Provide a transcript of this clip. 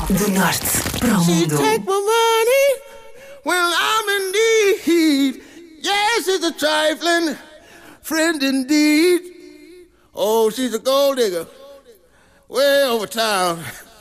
Do norte para o She mundo. take my money when I'm in need. Yes, she's a trifling friend indeed. Oh, she's a gold digger way over town.